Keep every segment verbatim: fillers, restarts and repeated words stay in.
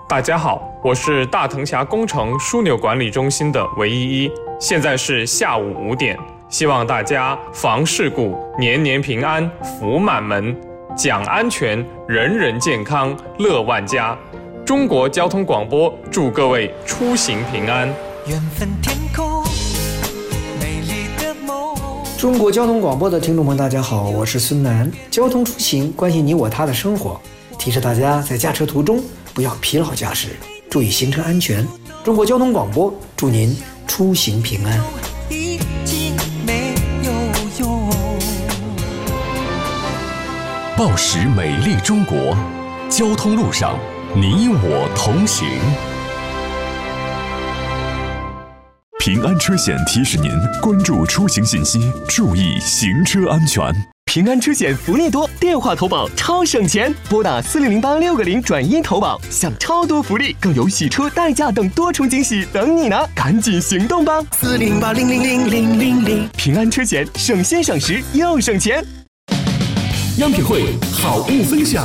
大家好，我是大藤峡工程枢纽管理中心的韦依依，现在是下午五点，希望大家防事故，年年平安，福满门，讲安全，人人健康，乐万家。中国交通广播祝各位出行平安。 缘分天空，美丽的梦。 中国交通广播的听众朋友，大家好，我是孙楠。交通出行关系你我他的生活，提示大家在驾车途中不要疲劳驾驶，注意行车安全。中国交通广播祝您出行平安。 已经没有用。 报时美丽中国，交通路上你我同行。 平安车险提示您关注出行信息，注意行车安全。 平安车险福利多，电话投保超省钱，拨打四零零八六个零转一投保，享超多福利，更有洗车、代驾等多重惊喜等你呢！赶紧行动吧！ 四零八零零零零零零， 平安车险省心省时又省钱。 央品汇好物分享。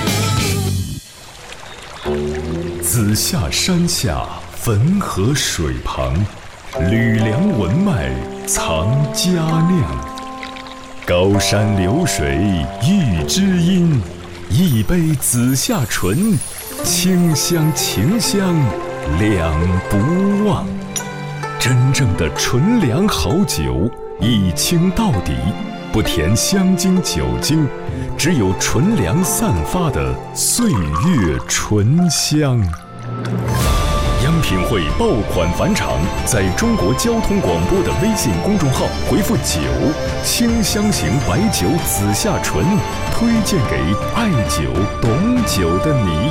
子夏山下，汾河水旁，吕梁文脉藏佳酿。高山流水遇知音，一杯子夏醇，清香情香两不忘。真正的纯粮好酒，一清到底，不填香精酒精，只有纯粮散发的岁月醇香。央品汇爆款返场，在中国交通广播的微信公众号回复酒，清香型白酒紫夏醇，推荐给爱酒懂酒的你。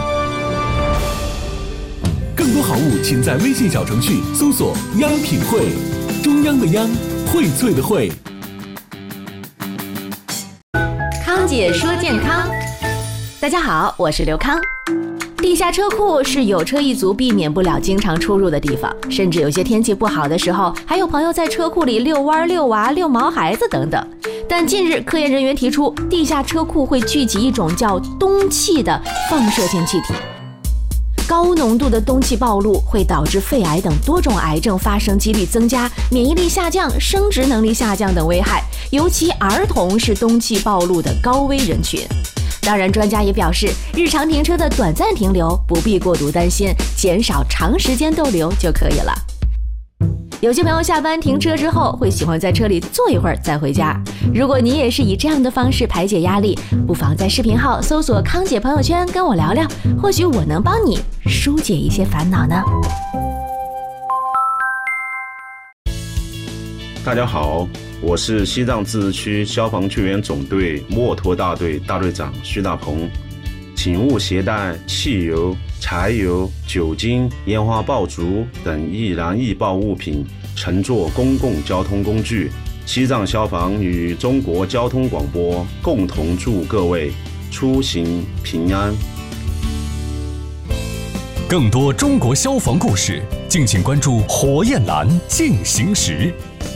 更多好物请在微信小程序搜索央品汇，中央的央，荟萃的荟。 康姐说健康，大家好，我是刘康。地下车库是有车一族避免不了经常出入的地方，甚至有些天气不好的时候，还有朋友在车库里遛弯、遛娃、遛毛孩子等等。但近日科研人员提出，地下车库会聚集一种叫氡气的放射性气体，高浓度的氡气暴露会导致肺癌等多种癌症发生几率增加、免疫力下降、生殖能力下降等危害，尤其儿童是氡气暴露的高危人群。当然，专家也表示，日常停车的短暂停留不必过度担心，减少长时间逗留就可以了。有些朋友下班停车之后会喜欢在车里坐一会儿再回家，如果你也是以这样的方式排解压力，不妨在视频号搜索康姐朋友圈跟我聊聊，或许我能帮你疏解一些烦恼呢。 大家好，我是西藏自治区消防救援总队墨脱大队大队长徐大鹏，请勿携带汽油、柴油、酒精、烟花爆竹等易燃易爆物品乘坐公共交通工具。西藏消防与中国交通广播共同祝各位出行平安。 更多中国消防故事，敬请关注火焰蓝进行时。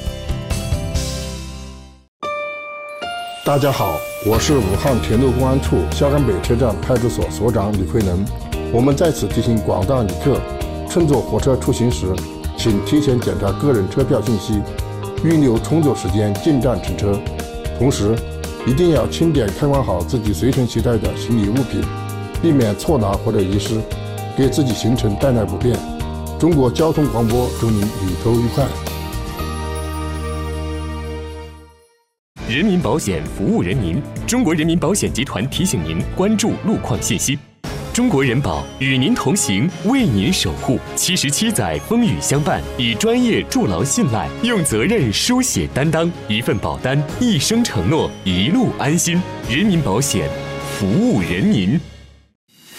大家好，我是武汉铁路公安处萧岗北车站派出所所长李慧能。我们在此提醒广大旅客，乘坐火车出行时，请提前检查个人车票信息，预留充足时间进站乘车。同时，一定要清点看管好自己随身携带的行李物品，避免错拿或者遗失，给自己行程带来不便。中国交通广播祝您旅途愉快。 人民保险服务人民，中国人民保险集团提醒您关注路况信息。中国人保与您同行，为您守护。七十七载风雨相伴，以专业筑牢信赖，用责任书写担当。一份保单，一生承诺，一路安心。人民保险，服务人民。